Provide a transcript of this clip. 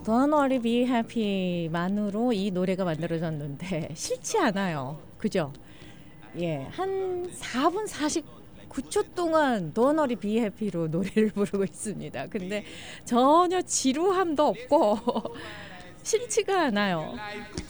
Don't worry, be happy만으로 이 노래가 만들어졌는데 싫지 않아요. 그죠? 예, 한 4분 49초 동안 Don't worry, be happy로 노래를 부르고 있습니다. 근데 전혀 지루함도 없고 싫지가 않아요.